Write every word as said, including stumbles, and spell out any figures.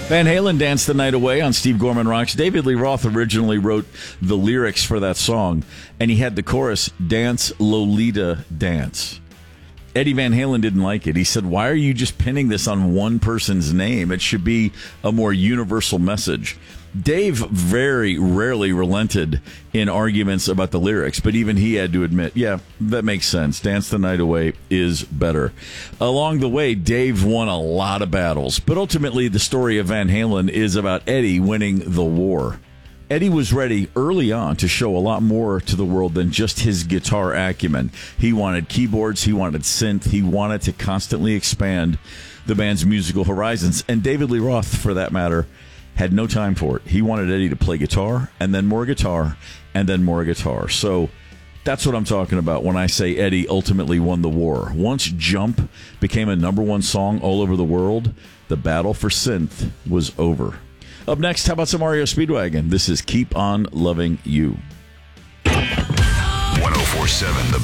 Van Halen, Dance the Night Away on Steve Gorman Rocks. David Lee Roth originally wrote the lyrics for that song, and he had the chorus, Dance, Lolita, Dance. Eddie Van Halen didn't like it. He said, why are you just pinning this on one person's name? It should be a more universal message. Dave very rarely relented in arguments about the lyrics, but even he had to admit, yeah, that makes sense. Dance the Night Away is better. Along the way, Dave won a lot of battles, but ultimately the story of Van Halen is about Eddie winning the war. Eddie was ready early on to show a lot more to the world than just his guitar acumen. He wanted keyboards, he wanted synth, he wanted to constantly expand the band's musical horizons, and David Lee Roth, for that matter, had no time for it. He wanted Eddie to play guitar, and then more guitar, and then more guitar. So that's what I'm talking about when I say Eddie ultimately won the war. Once Jump became a number one song all over the world, the battle for synth was over. Up next, how about some R E O Speedwagon? This is Keep On Loving You. one oh four point seven The